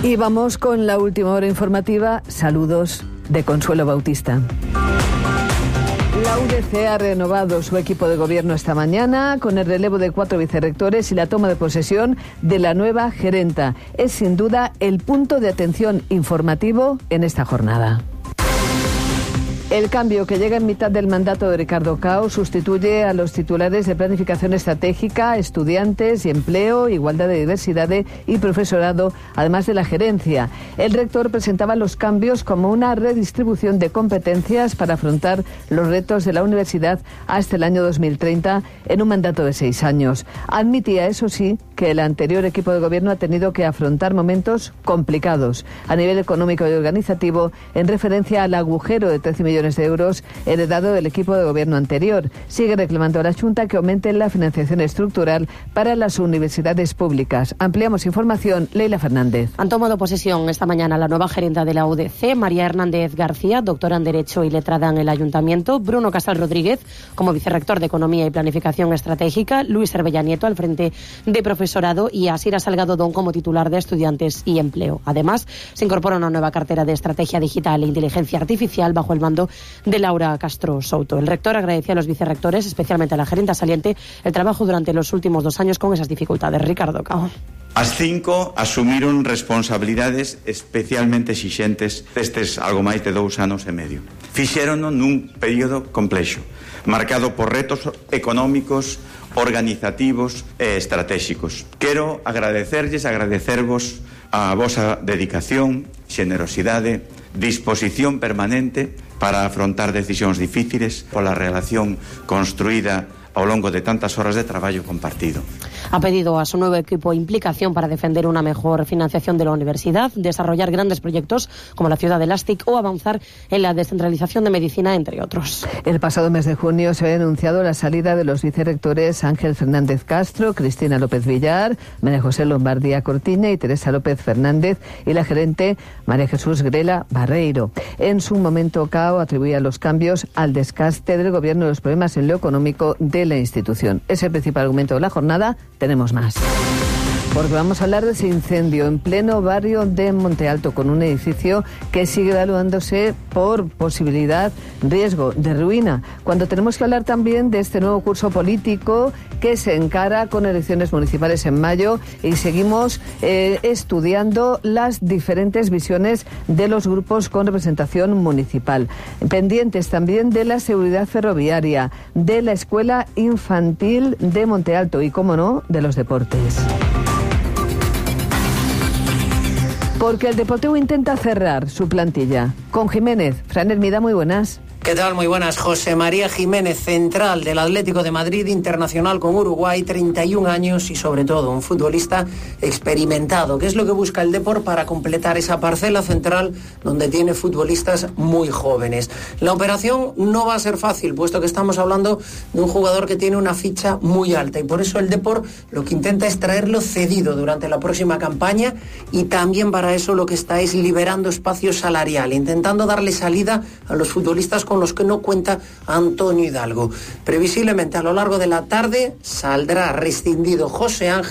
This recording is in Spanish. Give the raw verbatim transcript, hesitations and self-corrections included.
Y vamos con la última hora informativa. Saludos de Consuelo Bautista. La U D C ha renovado su equipo de gobierno esta mañana con el relevo de cuatro vicerrectores y la toma de posesión de la nueva gerenta. Es sin duda el punto de atención informativo en esta jornada. El cambio que llega en mitad del mandato de Ricardo Cao sustituye a los titulares de Planificación Estratégica, Estudiantes y Empleo, Igualdad de Diversidad y Profesorado, además de la gerencia. El rector presentaba los cambios como una redistribución de competencias para afrontar los retos de la universidad hasta el año dos mil treinta en un mandato de seis años. Admitía, eso sí, que el anterior equipo de gobierno ha tenido que afrontar momentos complicados a nivel económico y organizativo en referencia al agujero de trece millones de euros heredado del equipo de gobierno anterior. Sigue reclamando a la Junta que aumente la financiación estructural para las universidades públicas. Ampliamos información, Leila Fernández. Han tomado posesión esta mañana la nueva gerenta de la U D C, María Hernández García, doctora en Derecho y letrada en el Ayuntamiento, Bruno Casal Rodríguez como vicerrector de Economía y Planificación Estratégica, Luis Herbella Nieto al frente de Profesorado y Asira Salgado Don como titular de Estudiantes y Empleo. Además, se incorpora una nueva cartera de Estrategia Digital e Inteligencia Artificial bajo el mando de Laura Castro Souto. El rector agradecía a los vicerrectores, especialmente a la gerenta saliente, el trabajo durante los últimos dos años con esas dificultades. Ricardo Cao. As cinco asumiron responsabilidades especialmente exixentes destes algo máis de dous anos e medio. Fixérono nun período complexo, marcado por retos económicos, organizativos e estratégicos. Quero agradecerlles, agradecervos a vosa dedicación, xenerosidade, disposición permanente para afrontar decisións difíciles pola relación construída ao longo de tantas horas de traballo compartido. Ha pedido a su nuevo equipo implicación para defender una mejor financiación de la universidad, desarrollar grandes proyectos como la ciudad de Elástic o avanzar en la descentralización de medicina, entre otros. El pasado mes de junio se ha anunciado la salida de los vicerrectores Ángel Fernández Castro, Cristina López Villar, María José Lombardía Cortiña y Teresa López Fernández y la gerente María Jesús Grela Barreiro. En su momento, Cao atribuía los cambios al desgaste del gobierno y los problemas en lo económico de la institución. Es el principal argumento de la jornada. Tenemos más. Porque vamos a hablar de ese incendio en pleno barrio de Monte Alto, con un edificio que sigue evaluándose por posibilidad, riesgo de ruina. Cuando tenemos que hablar también de este nuevo curso político que se encara con elecciones municipales en mayo y seguimos eh, estudiando las diferentes visiones de los grupos con representación municipal. Pendientes también de la seguridad ferroviaria, de la escuela infantil de Monte Alto y, cómo no, de los deportes. Porque el Deportivo intenta cerrar su plantilla. Con Jiménez. Fran Hermida, muy buenas. ¿Qué tal? Muy buenas. José María Jiménez, central del Atlético de Madrid, internacional con Uruguay, treinta y un años y sobre todo un futbolista experimentado. ¿Qué es lo que busca el Depor para completar esa parcela central donde tiene futbolistas muy jóvenes? La operación no va a ser fácil, puesto que estamos hablando de un jugador que tiene una ficha muy alta y por eso el Depor lo que intenta es traerlo cedido durante la próxima campaña y también para eso lo que está es liberando espacio salarial, intentando darle salida a los futbolistas con los que no cuenta Antonio Hidalgo. Previsiblemente a lo largo de la tarde saldrá rescindido José Ángel